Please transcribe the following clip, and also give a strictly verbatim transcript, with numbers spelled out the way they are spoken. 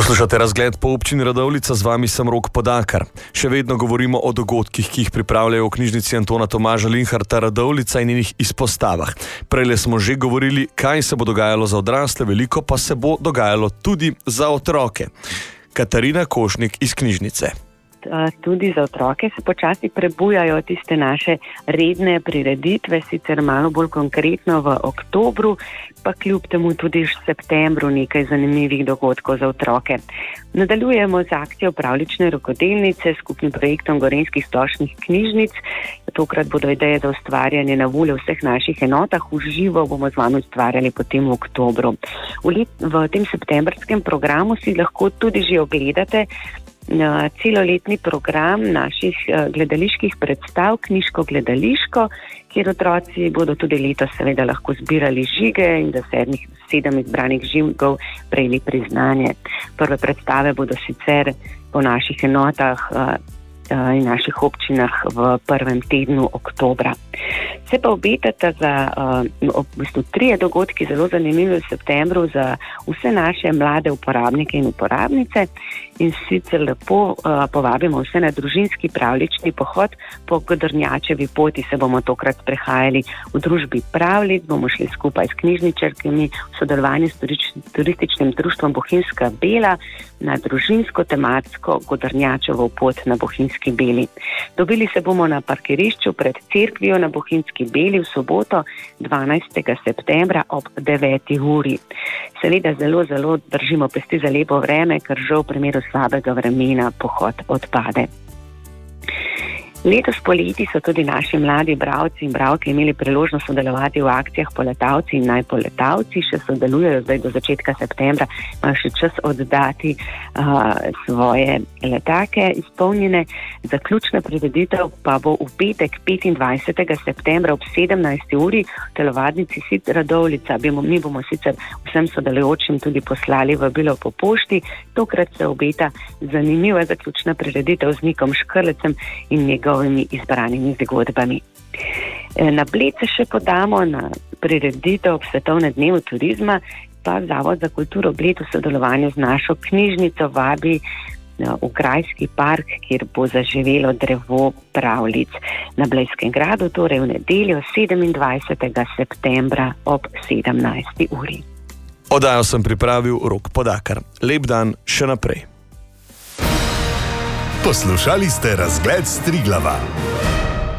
Poslušate razgled po občini Radovljica, z vami sem Rok Podakar. Še vedno govorimo o dogodkih, ki jih pripravljajo v knjižnici Antona Tomaža Linharta Radovljica in njenih izpostavah. Prejle smo že govorili, kaj se bo dogajalo za odrasle, veliko pa se bo dogajalo tudi za otroke. Katarina Košnik iz knjižnice. Tudi za otroke se počasi prebujajo tiste naše redne prireditve, sicer malo bolj konkretno v oktobru, pa kljub temu tudi v septembru nekaj zanimivih dogodkov za otroke. Nadaljujemo z akcijo Pravljične rokodelnice s skupnim projektom Gorenjskih splošnih knjižnic. Tokrat bodo ideje za ustvarjanje na voljo v vseh naših enotah. V živo bomo z vami ustvarjali potem v oktobru. V, let, v tem septembrskem programu si lahko tudi že ogledate celoletni program naših gledaliških predstav, knjiško-gledališko, kjer otroci bodo tudi letos seveda lahko zbirali žige in da sedmih, sedem izbranih žigov prejeli priznanje. Prve predstave bodo sicer po naših enotah in naših občinah v prvem tednu oktobra. Se pa obetata za v bistvu trije dogodki zelo zanimivi v septembru za vse naše mlade uporabnike in uporabnice, in sicer lepo uh, povabimo vse na družinski pravljični pohod. Po Godrnjačevi poti se bomo tokrat sprehajali v družbi pravljic, bomo šli skupaj s knjižničarkami v sodelovanju s turističnim društvom Bohinjska Bela na družinsko tematsko Godrnjačevo pot na Bohinjski Beli. Dobili se bomo na parkirišču pred cerkvijo na Bohinjski Beli v soboto dvanajstega septembra ob deveti uri. Seveda zelo, zelo držimo pesti za lepo vreme, ker žal v primeru slabega vremena pohod odpade. Letos poleti so tudi naši mladi bralci in bralke imeli priložnost sodelovati v akcijah Poletavci in najpoletavci, še sodelujejo zdaj do začetka septembra, imajo še čas oddati uh, svoje letake izpolnjene. Zaključna prireditev pa bo v petek petindvajsetega septembra ob sedemnajsti uri v telovadnici Sit Radovljica. Mi bomo sicer vsem sodelujočim tudi poslali vabilo po pošti. Tokrat se obeta zanimiva zaključna prireditev z Nikom Škrlecem in njegov izbranimi zgodbami. Na Bled se še podamo na prireditev ob Svetovnem dnevu turizma, pa Zavod za kulturo Bled v sodelovanju z našo knjižnico vabi v Grajski park, kjer bo zaživelo drevo pravljic na Blejskem gradu, torej v nedeljo sedemindvajsetega septembra ob sedemnajsti uri. Oddajo sem pripravil Rok Podakar. Lep dan še naprej. Poslušali ste razgled s Triglava.